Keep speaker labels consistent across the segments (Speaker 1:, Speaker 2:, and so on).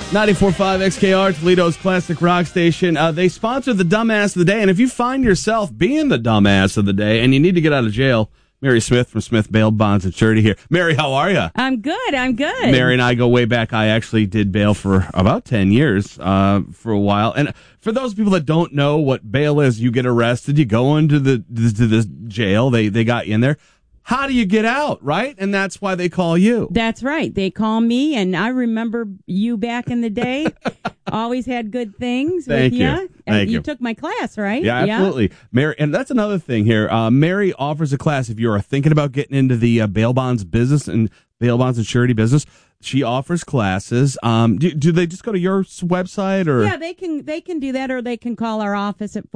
Speaker 1: 94.5 XKR, Toledo's classic rock station. They sponsor the Dumbass of the Day, and if you find yourself being the Dumbass of the Day and you need to get out of jail, Mary Smith from Smith Bail Bonds and Surety here. Mary, how are you?
Speaker 2: I'm good.
Speaker 1: Mary and I go way back. I actually did bail for about 10 years for a while. And for those people that don't know what bail is, you get arrested, you go into the jail, they got you in there. How do you get out, right? And that's why they call you.
Speaker 2: That's right. They call me, and I remember you back in the day. Always had good things
Speaker 1: Thank
Speaker 2: with
Speaker 1: you.
Speaker 2: And you took my class, right?
Speaker 1: Yeah, absolutely. Mary, and that's another thing here. Mary offers a class if you are thinking about getting into the bail bonds business and bail bonds and surety business. She offers classes. Do they just go to your website or?
Speaker 2: Yeah, they can do that, or they can call our office at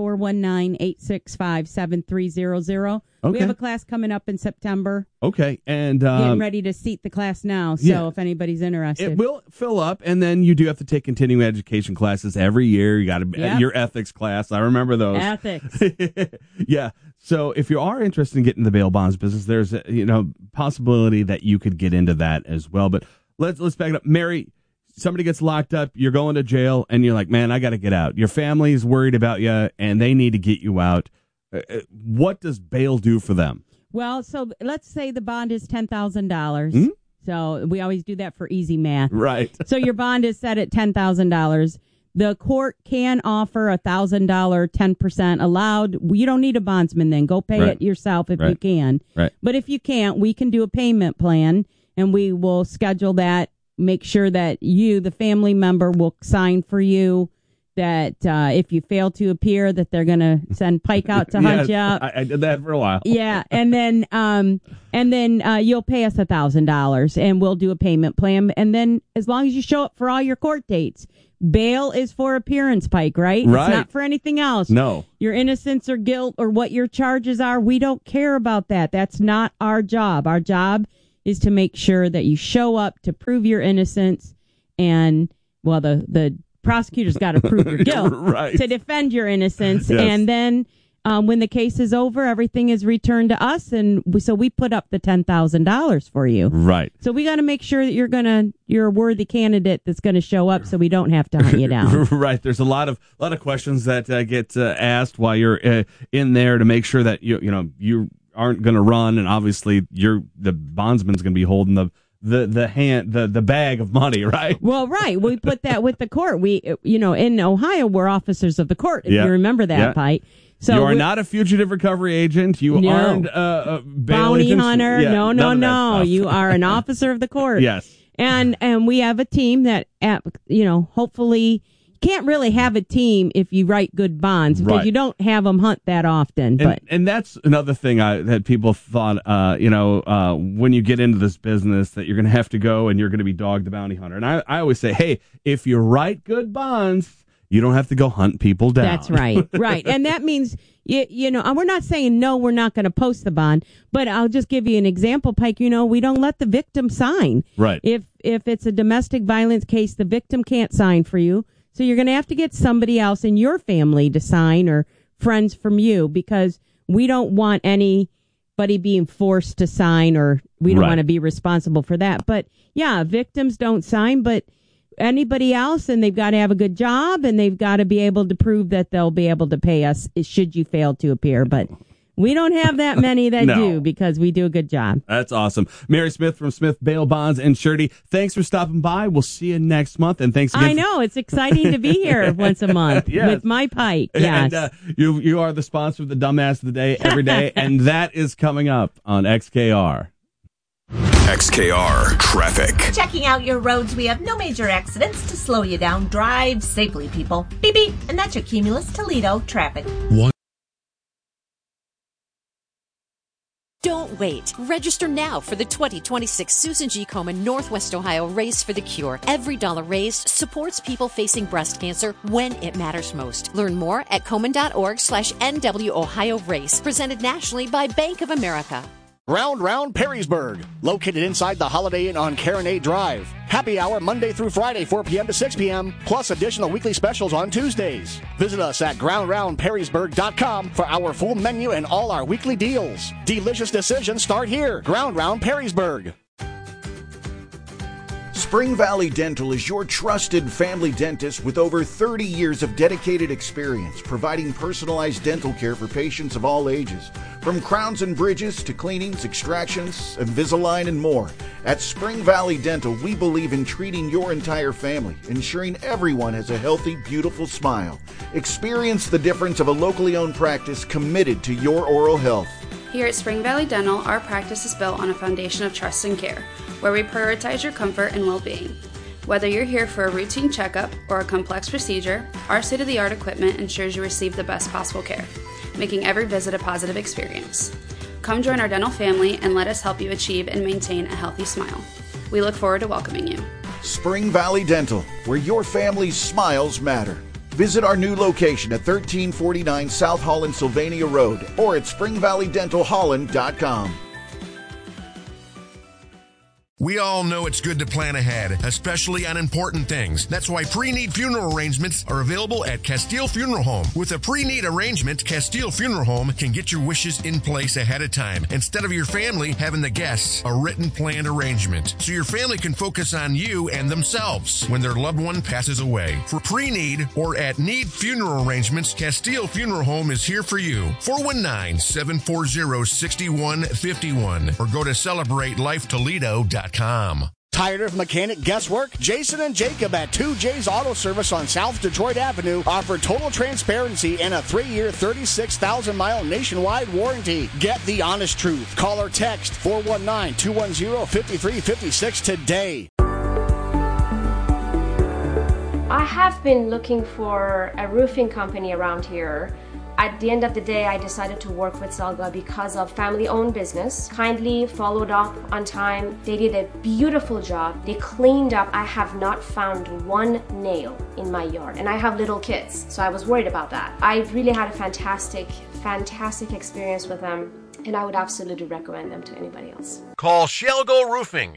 Speaker 2: 419-865-7300.
Speaker 1: Okay.
Speaker 2: We have a class coming up in September.
Speaker 1: Okay, and
Speaker 2: getting ready to seat the class now. So if anybody's interested,
Speaker 1: it will fill up, and then you do have to take continuing education classes every year. You got to your ethics class. I remember those.
Speaker 2: Ethics.
Speaker 1: Yeah. So if you are interested in getting the bail bonds business, there's a possibility that you could get into that as well. But let's back it up, Mary. Somebody gets locked up, you're going to jail, and you're like, man, I got to get out. Your family's worried about you, and they need to get you out. What does bail do for them?
Speaker 2: Well, so let's say the bond is $10,000. So we always do that for easy math.
Speaker 1: Right.
Speaker 2: So your bond is set at $10,000. The court can offer $1,000, 10% allowed. You don't need a bondsman then. Go pay it yourself if you can.
Speaker 1: Right.
Speaker 2: But if you can't, we can do a payment plan, and we will schedule that, make sure that you, the family member, will sign for you that if you fail to appear, that they're going to send Pike out to hunt you up.
Speaker 1: I did that for a while.
Speaker 2: Yeah, and then you'll pay us $1,000, and we'll do a payment plan. And then as long as you show up for all your court dates, bail is for appearance, Pike, right?
Speaker 1: Right.
Speaker 2: It's not for anything else.
Speaker 1: No.
Speaker 2: Your innocence or guilt or what your charges are, we don't care about that. That's not our job. Our job is to make sure that you show up to prove your innocence, and well, the prosecutor's got to prove your guilt to defend your innocence.
Speaker 1: Yes.
Speaker 2: And then when the case is over, everything is returned to us, and so we put up the $10,000 for you.
Speaker 1: Right.
Speaker 2: So we got to make sure that you're a worthy candidate that's going to show up, so we don't have to hunt you down.
Speaker 1: Right. There's a lot of questions that get asked while you're in there to make sure that you aren't going to run, and obviously the bondsman's going to be holding the bag of money, right?
Speaker 2: Well, right. We put that with the court. We, in Ohio, we're officers of the court, if you remember that, Pike. So
Speaker 1: you are not a fugitive recovery agent. You aren't a
Speaker 2: bounty hunter.
Speaker 1: Yeah,
Speaker 2: no. You are an officer of the court.
Speaker 1: Yes.
Speaker 2: And we have a team that, hopefully. Can't really have a team if you write good bonds, because you don't have them hunt that often.
Speaker 1: And that's another thing that people thought, when you get into this business, that you're going to have to go and you're going to be Dog the Bounty Hunter. And I always say, hey, if you write good bonds, you don't have to go hunt people down.
Speaker 2: That's right. Right. And that means, we're not saying, no, we're not going to post the bond, but I'll just give you an example, Pike. We don't let the victim sign.
Speaker 1: Right.
Speaker 2: If it's a domestic violence case, the victim can't sign for you. So you're going to have to get somebody else in your family to sign, or friends from you, because we don't want anybody being forced to sign, or we don't want to be responsible for that. But yeah, victims don't sign, but anybody else, and they've got to have a good job, and they've got to be able to prove that they'll be able to pay us should you fail to appear. But we don't have that many that do, because we do a good job.
Speaker 1: That's awesome. Mary Smith from Smith Bail Bonds and Surety, thanks for stopping by. We'll see you next month, and thanks again.
Speaker 2: I know, it's exciting to be here once a month with my Pike. Yes.
Speaker 1: And you are the sponsor of the Dumbass of the Day every day, and that is coming up on XKR.
Speaker 3: XKR Traffic.
Speaker 4: Checking out your roads. We have no major accidents to slow you down. Drive safely, people. Beep, beep. And that's your Cumulus Toledo traffic.
Speaker 5: Don't wait. Register now for the 2026 Susan G. Komen Northwest Ohio Race for the Cure. Every dollar raised supports people facing breast cancer when it matters most. Learn more at Komen.org/NW Ohio Race. Presented nationally by Bank of America.
Speaker 6: Round Perrysburg, located inside the Holiday Inn on Caronade Drive. Happy hour Monday through Friday, 4 p.m. to 6 p.m., plus additional weekly specials on Tuesdays. Visit us at GroundRoundPerrysburg.com for our full menu and all our weekly deals. Delicious decisions start here. Ground Round Perrysburg.
Speaker 3: Spring Valley Dental is your trusted family dentist with over 30 years of dedicated experience providing personalized dental care for patients of all ages. From crowns and bridges to cleanings, extractions, Invisalign, and more. At Spring Valley Dental, we believe in treating your entire family, ensuring everyone has a healthy, beautiful smile. Experience the difference of a locally owned practice committed to your oral health.
Speaker 7: Here at Spring Valley Dental, our practice is built on a foundation of trust and care, where we prioritize your comfort and well-being. Whether you're here for a routine checkup or a complex procedure, our state-of-the-art equipment ensures you receive the best possible care, making every visit a positive experience. Come join our dental family and let us help you achieve and maintain a healthy smile. We look forward to welcoming you.
Speaker 3: Spring Valley Dental, where your family's smiles matter. Visit our new location at 1349 South Holland Sylvania Road or at springvalleydentalholland.com.
Speaker 8: We all know it's good to plan ahead, especially on important things. That's why pre-need funeral arrangements are available at Castile Funeral Home. With a pre-need arrangement, Castile Funeral Home can get your wishes in place ahead of time, instead of your family having the guests a written planned arrangement, so your family can focus on you and themselves when their loved one passes away. For pre-need or at need funeral arrangements, Castile Funeral Home is here for you. 419-740-6151 or go to CelebrateLifeToledo.com.
Speaker 6: Tired of mechanic guesswork? Jason and Jacob at 2J's Auto Service on South Detroit Avenue offer total transparency and a 3-year, 36,000-mile nationwide warranty. Get the honest truth. Call or text 419-210-5356 today.
Speaker 9: I have been looking for a roofing company around here. At the end of the day, I decided to work with Selga because of family-owned business. Kindly followed up on time. They did a beautiful job. They cleaned up. I have not found one nail in my yard, and I have little kids, so I was worried about that. I really had a fantastic experience with them, and I would absolutely recommend them to anybody else.
Speaker 8: Call Shelgo Roofing,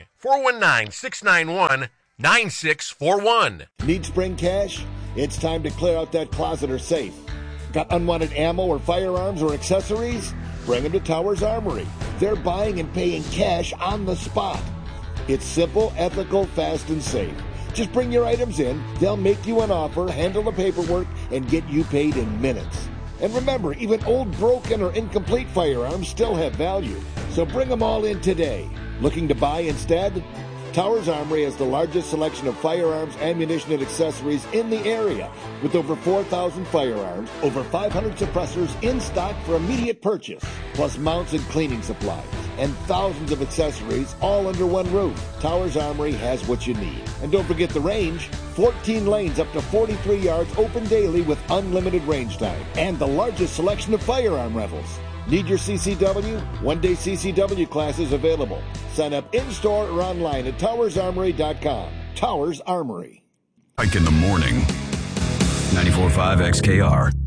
Speaker 8: 419-691-9641.
Speaker 10: Need spring cash? It's time to clear out that closet or safe. Got unwanted ammo or firearms or accessories? Bring them to Towers Armory. They're buying and paying cash on the spot. It's simple, ethical, fast, and safe. Just bring your items in, they'll make you an offer, handle the paperwork, and get you paid in minutes. And remember, even old, broken, or incomplete firearms still have value. So bring them all in today. Looking to buy instead? Towers Armory has the largest selection of firearms, ammunition, and accessories in the area, with over 4,000 firearms, over 500 suppressors in stock for immediate purchase, plus mounts and cleaning supplies, and thousands of accessories all under one roof. Towers Armory has what you need. And don't forget the range. 14 lanes up to 43 yards open daily with unlimited range time, and the largest selection of firearm rentals. Need your CCW? One-day CCW classes available. Sign up in-store or online at towersarmory.com. Towers Armory.
Speaker 11: Ike in the morning. 94.5 XKR.